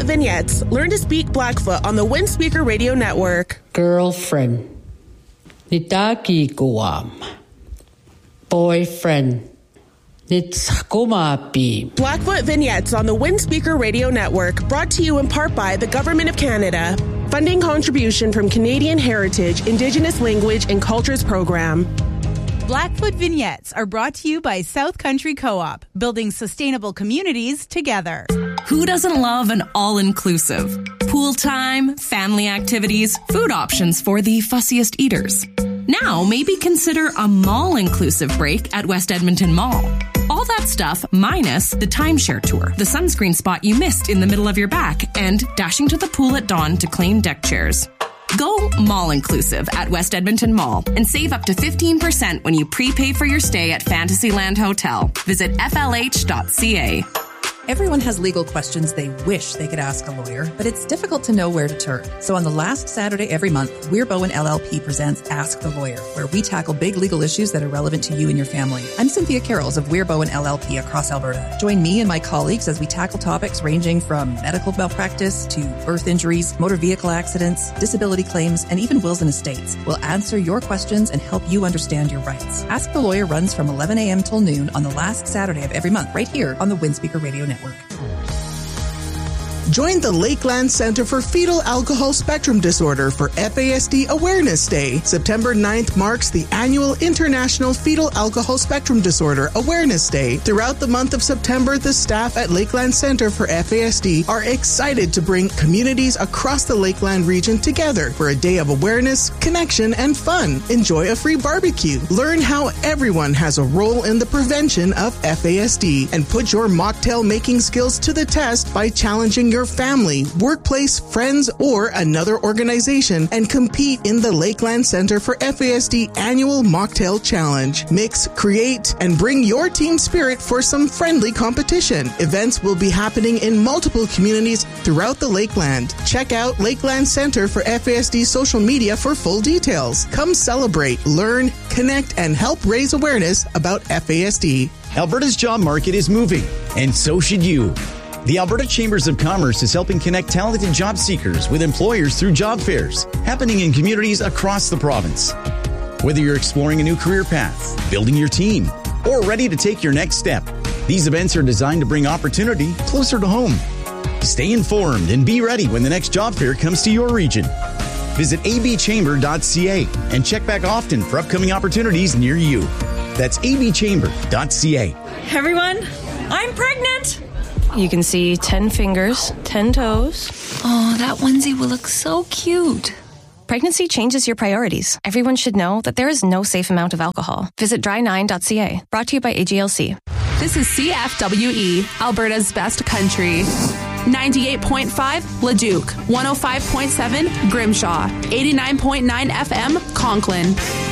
Blackfoot Vignettes. Learn to speak Blackfoot on the Windspeaker Radio Network. Girlfriend. Nitaki guam. Boyfriend. Nitsakumapi. Blackfoot Vignettes on the Windspeaker Radio Network, brought to you in part by the Government of Canada. Funding contribution from Canadian Heritage, Indigenous Language and Cultures Program. Blackfoot Vignettes are brought to you by South Country Co-op, building sustainable communities together. Who doesn't love an all-inclusive? Pool time, family activities, food options for the fussiest eaters. Now, maybe consider a mall-inclusive break at West Edmonton Mall. All that stuff minus the timeshare tour, the sunscreen spot you missed in the middle of your back, and dashing to the pool at dawn to claim deck chairs. Go mall-inclusive at West Edmonton Mall and save up to 15% when you prepay for your stay at Fantasyland Hotel. Visit flh.ca. Everyone has legal questions they wish they could ask a lawyer, but it's difficult to know where to turn. So on the last Saturday every month, Weir Bowen LLP presents Ask the Lawyer, where we tackle big legal issues that are relevant to you and your family. I'm Cynthia Carrolls of Weir Bowen LLP across Alberta. Join me and my colleagues as we tackle topics ranging from medical malpractice to birth injuries, motor vehicle accidents, disability claims, and even wills and estates. We'll answer your questions and help you understand your rights. Ask the Lawyer runs from 11 a.m. till noon on the last Saturday of every month, right here on the Windspeaker Radio Network. Join the Lakeland Center for Fetal Alcohol Spectrum Disorder for FASD Awareness Day. September 9th marks the annual International Fetal Alcohol Spectrum Disorder Awareness Day. Throughout the month of September, the staff at Lakeland Center for FASD are excited to bring communities across the Lakeland region together for a day of awareness, connection, and fun. Enjoy a free barbecue. Learn how everyone has a role in the prevention of FASD and put your mocktail making skills to the test by challenging your family, workplace, friends, or another organization and compete in the Lakeland Center for FASD Annual Mocktail Challenge. Mix, create, and bring your team spirit for some friendly competition. Events will be happening in multiple communities throughout the Lakeland. Check out Lakeland Center for FASD social media for full details. Come celebrate, learn, connect, and help raise awareness about FASD. Alberta's job market is moving, and so should you. The Alberta Chambers of Commerce is helping connect talented job seekers with employers through job fairs happening in communities across the province. Whether you're exploring a new career path, building your team, or ready to take your next step, these events are designed to bring opportunity closer to home. Stay informed and be ready when the next job fair comes to your region. Visit abchamber.ca and check back often for upcoming opportunities near you. That's abchamber.ca. Everyone, I'm pregnant! You can see 10 fingers, 10 toes. Oh, that onesie will look so cute. Pregnancy changes your priorities. Everyone should know that there is no safe amount of alcohol. Visit dry9.ca. Brought to you by AGLC. This is CFWE, Alberta's best country. 98.5 Leduc, 105.7 Grimshaw, 89.9 FM Conklin.